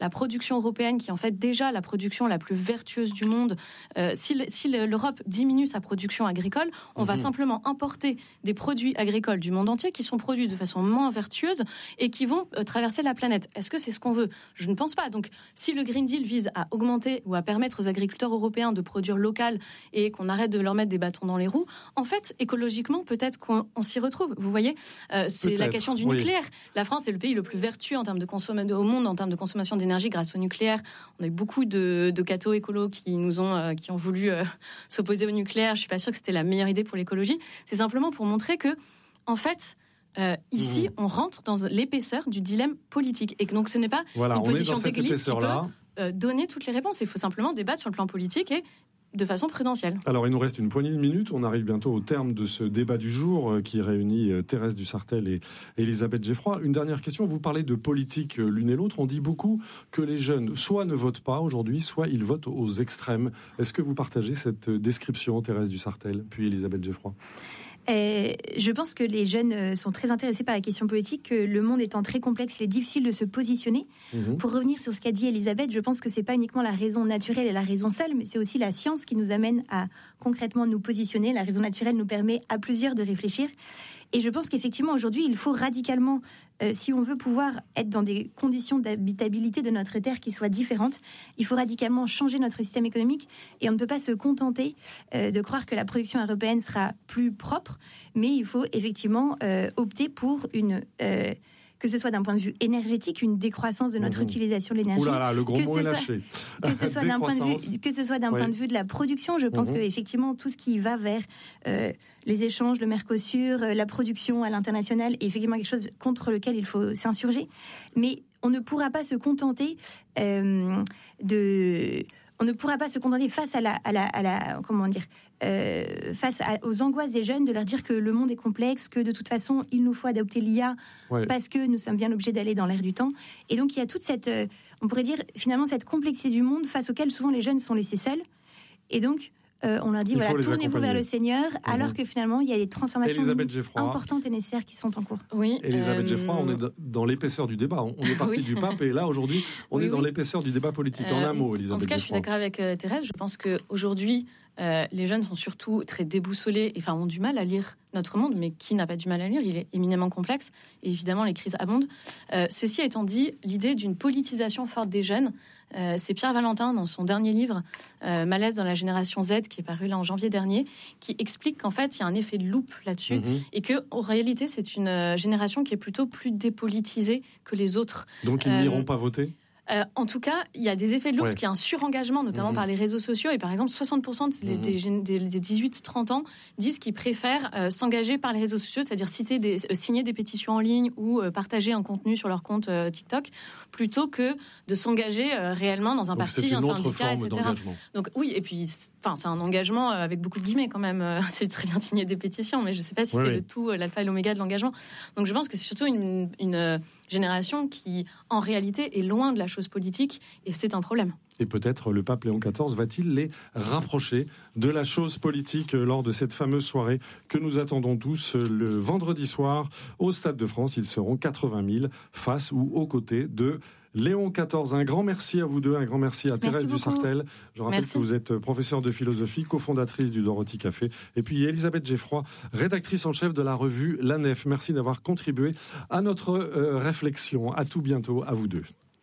la production européenne, qui est en fait déjà la production la plus vertueuse du monde, si l'Europe diminue sa production agricole, on va simplement importer des produits agricoles du monde entier qui sont produits de façon moins vertueuse et qui vont traverser la planète. Est-ce que c'est ce qu'on veut ? Je ne pense pas. Donc, si le Green Deal vise à augmenter ou à permettre aux agriculteurs européens de produire local et qu'on arrête de leur mettre des bâtons dans les roues, en fait, écologiquement, peut-être qu'on s'y retrouve. Vous voyez, c'est peut-être la question du nucléaire. La France est le pays le plus vertueux en termes de consommation au monde, en termes de consommation d'énergie grâce au nucléaire. On a eu beaucoup de cathos écolos qui ont voulu s'opposer au nucléaire. Je suis pas sûre que c'était la meilleure idée pour l'écologie. C'est simplement pour montrer que, en fait, ici, on rentre dans l'épaisseur du dilemme politique. Et que donc, ce n'est pas une position d'église qui peut donner toutes les réponses. Il faut simplement débattre sur le plan politique et de façon prudentielle. Alors, il nous reste une poignée de minutes. On arrive bientôt au terme de ce débat du jour qui réunit Thérèse Dussartel et Elisabeth Geffroy. Une dernière question. Vous parlez de politique l'une et l'autre. On dit beaucoup que les jeunes, soit ne votent pas aujourd'hui, soit ils votent aux extrêmes. Est-ce que vous partagez cette description, Thérèse Dussartel, puis Elisabeth Geffroy ? Je pense que les jeunes sont très intéressés par la question politique, que le monde étant très complexe, il est difficile de se positionner. Pour revenir sur ce qu'a dit Elisabeth, je pense que c'est pas uniquement la raison naturelle et la raison seule, mais c'est aussi la science qui nous amène à concrètement nous positionner. La raison naturelle nous permet à plusieurs de réfléchir. Et je pense qu'effectivement, aujourd'hui, il faut radicalement, si on veut pouvoir être dans des conditions d'habitabilité de notre terre qui soient différentes, il faut radicalement changer notre système économique. Et on ne peut pas se contenter de croire que la production européenne sera plus propre, mais il faut effectivement opter pour que ce soit d'un point de vue énergétique, une décroissance de notre utilisation de l'énergie. Ouh là là, le gros mot est lâché. Que ce soit d'un point de vue de la production, je pense que effectivement tout ce qui va vers les échanges, le Mercosur, la production à l'international est effectivement quelque chose contre lequel il faut s'insurger. Mais on ne pourra pas se contenter on ne pourra pas se contenter face aux angoisses des jeunes de leur dire que le monde est complexe, que de toute façon il nous faut adopter l'IA parce que nous sommes bien obligés d'aller dans l'air du temps. Et donc il y a toute cette, on pourrait dire finalement cette complexité du monde face auquel souvent les jeunes sont laissés seuls. Et donc on leur dit tournez-vous vers le Seigneur, alors que finalement il y a des transformations importantes et nécessaires qui sont en cours. Oui. Elisabeth Geffroy, on est dans l'épaisseur du débat. On est parti du pape et là aujourd'hui on est dans l'épaisseur du débat politique. En un mot, Elisabeth. En tout cas, je suis d'accord avec Thérèse. Je pense qu'aujourd'hui les jeunes sont surtout très déboussolés et ont du mal à lire notre monde, mais qui n'a pas du mal à lire ? Il est éminemment complexe et évidemment les crises abondent. Ceci étant dit, l'idée d'une politisation forte des jeunes, c'est Pierre Valentin dans son dernier livre Malaise dans la génération Z, qui est paru là en janvier dernier, qui explique qu'en fait il y a un effet de loupe là-dessus et que en réalité c'est une génération qui est plutôt plus dépolitisée que les autres. Donc ils n'iront pas voter ? En tout cas, il y a des effets de l'ours, qu'il y a un surengagement, notamment par les réseaux sociaux. Et par exemple, 60% des 18-30 ans disent qu'ils préfèrent s'engager par les réseaux sociaux, c'est-à-dire signer des pétitions en ligne ou partager un contenu sur leur compte TikTok, plutôt que de s'engager réellement dans un parti, un syndicat, etc. Donc oui, et puis c'est un engagement avec beaucoup de guillemets quand même. C'est très bien de signer des pétitions, mais je ne sais pas si c'est le tout, l'alpha et l'oméga de l'engagement. Donc je pense que c'est surtout une génération qui, en réalité, est loin de la chose politique, et c'est un problème. Et peut-être le pape Léon XIV va-t-il les rapprocher de la chose politique lors de cette fameuse soirée que nous attendons tous le vendredi soir au Stade de France. Ils seront 80 000 face ou aux côtés de Léon XIV. Un grand merci à vous deux, un grand merci à Thérèse Dussartel. Je rappelle que vous êtes professeure de philosophie, cofondatrice du Dorothy Café, et puis Elisabeth Geffroy, rédactrice en chef de la revue La Nef. Merci d'avoir contribué à notre réflexion. À tout bientôt, à vous deux.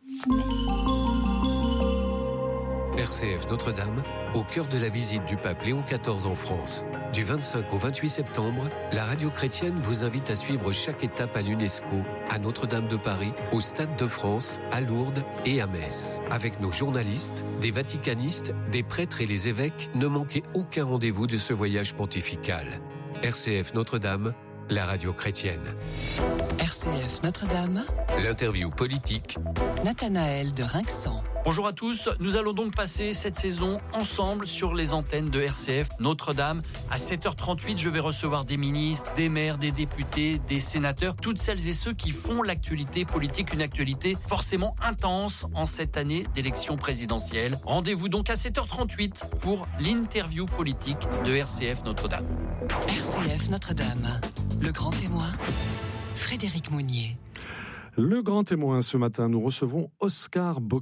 RCF Notre-Dame, au cœur de la visite du pape Léon XIV en France. Du 25 au 28 septembre, la radio chrétienne vous invite à suivre chaque étape à l'UNESCO, à Notre-Dame de Paris, au Stade de France, à Lourdes et à Metz. Avec nos journalistes, des vaticanistes, des prêtres et les évêques, ne manquez aucun rendez-vous de ce voyage pontifical. RCF Notre-Dame, la radio chrétienne. RCF Notre-Dame. L'interview politique. Nathanaël de Rinxan. Bonjour à tous, nous allons donc passer cette saison ensemble sur les antennes de RCF Notre-Dame. À 7h38, je vais recevoir des ministres, des maires, des députés, des sénateurs, toutes celles et ceux qui font l'actualité politique, une actualité forcément intense en cette année d'élection présidentielle. Rendez-vous donc à 7h38 pour l'interview politique de RCF Notre-Dame. RCF Notre-Dame, le grand témoin, Frédéric Mounier. Le grand témoin ce matin, nous recevons Oscar